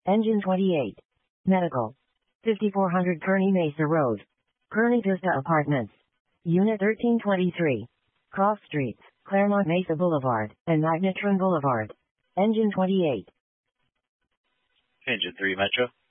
Engine 28. Medical. 5400 Kearny Mesa Road. Kearny Vista Apartments. Unit 1323. Cross Streets, Claremont Mesa Boulevard, and Magnetron Boulevard. Engine 28. Engine 3 Metro.